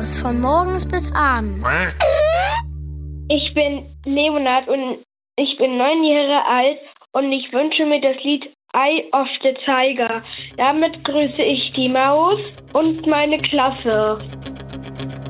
Maus von morgens bis abends. Ich bin Leonard und ich bin 9 Jahre alt und ich wünsche mir das Lied Eye of the Tiger. Damit grüße ich die Maus und meine Klasse.